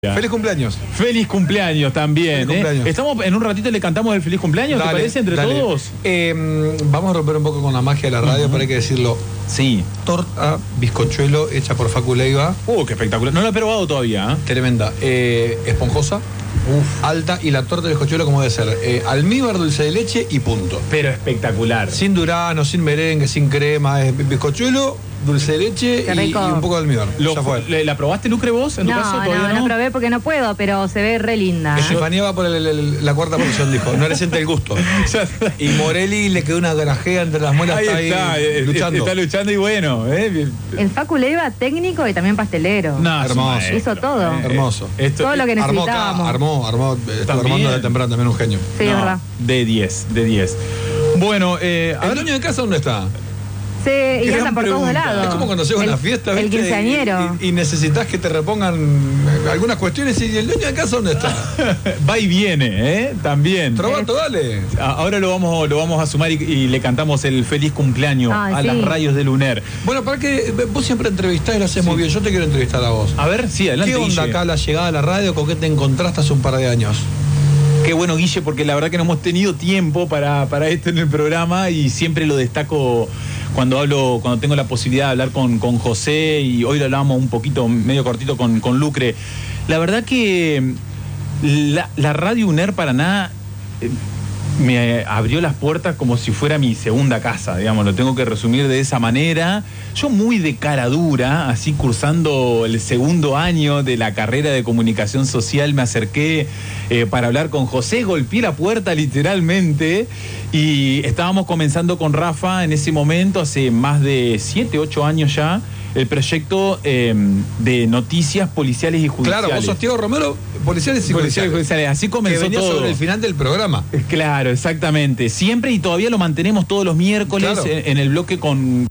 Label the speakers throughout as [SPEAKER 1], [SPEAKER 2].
[SPEAKER 1] Feliz cumpleaños.
[SPEAKER 2] Feliz cumpleaños también.
[SPEAKER 1] Feliz cumpleaños.
[SPEAKER 2] Estamos en un ratito le cantamos el feliz cumpleaños,
[SPEAKER 1] Dale,
[SPEAKER 2] ¿te parece? Entre
[SPEAKER 1] dale.
[SPEAKER 2] todos.
[SPEAKER 1] Vamos a romper un poco con la magia de la radio, pero hay que decirlo.
[SPEAKER 2] Sí.
[SPEAKER 1] Torta bizcochuelo hecha por Facu Leiva.
[SPEAKER 2] Qué espectacular. No lo he probado todavía.
[SPEAKER 1] Tremenda. Esponjosa. Alta, y la torta de bizcochuelo como debe ser. Almíbar, dulce de leche y punto.
[SPEAKER 2] Pero espectacular.
[SPEAKER 1] Sin durazno, sin merengue, sin crema. Es bizcochuelo, dulce de leche y un poco de almíbar. Ya fue.
[SPEAKER 2] ¿La probaste, Lucre, vos? ¿En tu caso todavía
[SPEAKER 3] no probé porque no puedo, pero se ve re linda.
[SPEAKER 1] Estefanía va por la cuarta posición, dijo. No le siente el gusto. Y Morelli le quedó una garajea entre las muelas. Está luchando.
[SPEAKER 2] Está luchando y bueno.
[SPEAKER 3] El Facu Leiva, técnico y también pastelero.
[SPEAKER 1] No, hermoso.
[SPEAKER 3] Hizo todo.
[SPEAKER 1] Hermoso.
[SPEAKER 3] Todo lo que necesitábamos.
[SPEAKER 1] Estuvo armando de temprano también un genio.
[SPEAKER 3] Sí, es verdad.
[SPEAKER 2] De 10. Bueno,
[SPEAKER 1] ¿el dueño de casa dónde está?
[SPEAKER 3] Sí, y anda por todos lados.
[SPEAKER 1] Es como cuando llegas a una fiesta,
[SPEAKER 3] ¿viste? El quinceañero.
[SPEAKER 1] Y necesitas que te repongan algunas cuestiones y el dueño de casa ¿dónde está?
[SPEAKER 2] Va y viene, también.
[SPEAKER 1] Trovato, dale.
[SPEAKER 2] Ahora lo vamos a sumar y le cantamos el feliz cumpleaños a las radios de Luner.
[SPEAKER 1] Bueno, para que vos siempre entrevistás y lo haces muy bien. Yo te quiero entrevistar a vos.
[SPEAKER 2] A ver, sí, adelante.
[SPEAKER 1] ¿Qué onda acá la llegada a la radio? ¿Con qué te encontraste hace un par de años?
[SPEAKER 2] Qué bueno, Guille, porque la verdad que no hemos tenido tiempo para esto en el programa y siempre lo destaco cuando tengo la posibilidad de hablar con José, y hoy lo hablábamos un poquito, medio cortito con Lucre. La verdad que la radio UNER Paraná me abrió las puertas como si fuera mi segunda casa, digamos, lo tengo que resumir de esa manera. Yo muy de cara dura, así cursando el segundo año de la carrera de comunicación social, me acerqué para hablar con José, golpeé la puerta literalmente y estábamos comenzando con Rafa en ese momento, hace más de 7, 8 años ya, el proyecto de noticias policiales y judiciales.
[SPEAKER 1] Claro, vos sos Tiago Romero, policiales y judiciales.
[SPEAKER 2] Así comenzó
[SPEAKER 1] que venía
[SPEAKER 2] todo.
[SPEAKER 1] Sobre el final del programa.
[SPEAKER 2] Claro, exactamente. Siempre, y todavía lo mantenemos todos los miércoles, claro, en el bloque con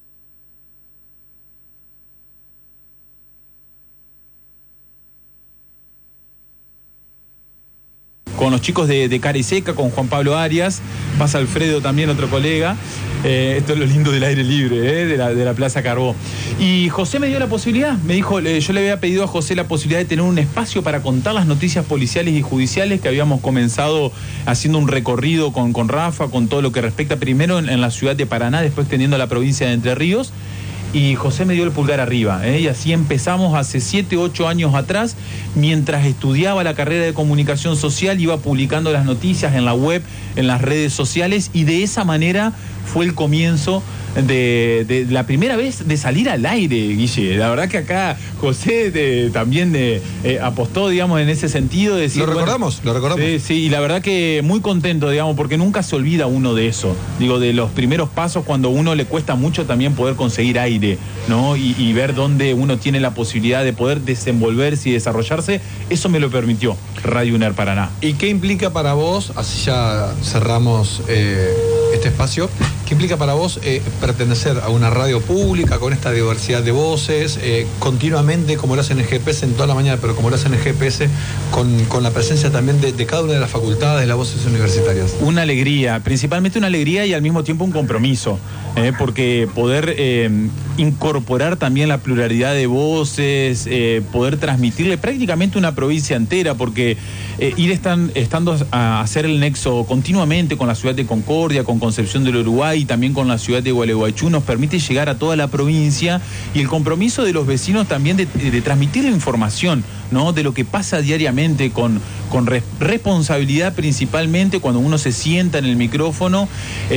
[SPEAKER 2] los chicos de Cara y Seca, con Juan Pablo Arias, pasa Alfredo también, otro colega. Esto es lo lindo del aire libre, de la Plaza Carbó. Y José me dio la posibilidad, me dijo, yo le había pedido a José la posibilidad de tener un espacio para contar las noticias policiales y judiciales, que habíamos comenzado haciendo un recorrido con Rafa, con todo lo que respecta primero en la ciudad de Paraná, después teniendo la provincia de Entre Ríos. Y José me dio el pulgar arriba, y así empezamos hace 7, 8 años atrás, mientras estudiaba la carrera de comunicación social, iba publicando las noticias en la web, en las redes sociales, y de esa manera fue el comienzo de la primera vez de salir al aire, Guille. La verdad que acá José también apostó, digamos, en ese sentido. De decir,
[SPEAKER 1] lo recordamos.
[SPEAKER 2] Sí, y la verdad que muy contento, digamos, porque nunca se olvida uno de eso. Digo, de los primeros pasos, cuando a uno le cuesta mucho también poder conseguir aire, ¿no? Y ver dónde uno tiene la posibilidad de poder desenvolverse y desarrollarse. Eso me lo permitió Radio UNER Paraná.
[SPEAKER 1] ¿Y qué implica para vos, así ya cerramos este espacio, qué implica para vos pertenecer a una radio pública con esta diversidad de voces, continuamente, como lo hacen en el GPS en toda la mañana, pero como lo hacen en el GPS con la presencia también de cada una de las facultades, de las voces universitarias?
[SPEAKER 2] Una alegría, principalmente una alegría y al mismo tiempo un compromiso, porque poder incorporar también la pluralidad de voces, poder transmitirle prácticamente una provincia entera, porque ir estando a hacer el nexo continuamente con la ciudad de Concordia, con Concepción del Uruguay y también con la ciudad de Gualeguaychú, nos permite llegar a toda la provincia, y el compromiso de los vecinos también de transmitir la información, ¿no? De lo que pasa diariamente, con responsabilidad principalmente cuando uno se sienta en el micrófono,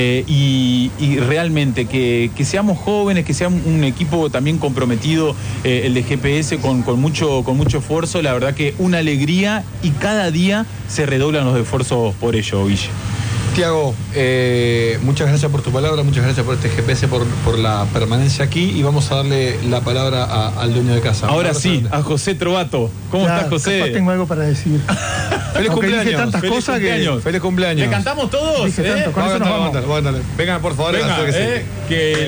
[SPEAKER 2] y realmente que seamos jóvenes, que sea un equipo también comprometido, el de GPS con mucho esfuerzo. La verdad que una alegría, y cada día se redoblan los esfuerzos por ello, Guille.
[SPEAKER 1] Tiago, muchas gracias por tu palabra, muchas gracias por este GPS, por la permanencia aquí, y vamos a darle la palabra al dueño de casa.
[SPEAKER 2] Ahora sí, a José Trovato. ¿Cómo estás, José?
[SPEAKER 4] Capaz tengo algo para decir.
[SPEAKER 1] Feliz cumpleaños.
[SPEAKER 4] Dije tantas
[SPEAKER 2] Feliz
[SPEAKER 4] cosas
[SPEAKER 2] cumpleaños.
[SPEAKER 1] Feliz cumpleaños.
[SPEAKER 2] ¿Le cantamos todos?
[SPEAKER 4] Dije tanto, con eso nos vamos.
[SPEAKER 1] Venga, por favor,
[SPEAKER 2] Venga, que